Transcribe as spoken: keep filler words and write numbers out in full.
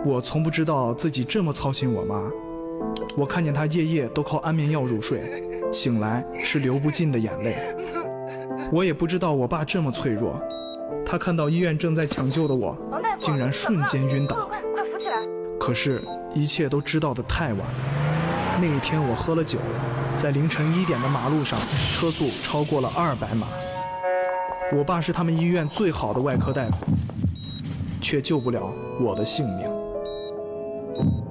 我从不知道自己这么操心我妈。我看见她夜夜都靠安眠药入睡，醒来是流不尽的眼泪。我也不知道我爸这么脆弱，他看到医院正在抢救的我，竟然瞬间晕倒。 快快扶起来！ 可是，一切都知道得太晚。那一天我喝了酒，在凌晨一点的马路上，车速超过了二百码。我爸是他们医院最好的外科大夫，却救不了我的性命。